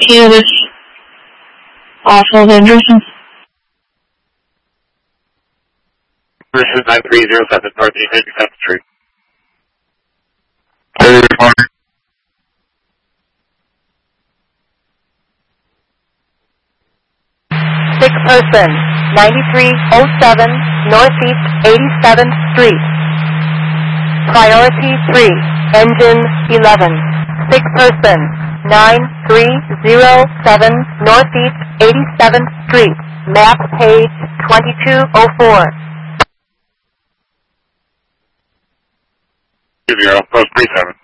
key to this awful addressing. This is 9307 Northeast 87th Street. Sick person, 9307 Northeast 87th Street. Priority 3, engine 11. Sick person, 9307 Northeast 87th Street. Map page 2204. 20, post 37.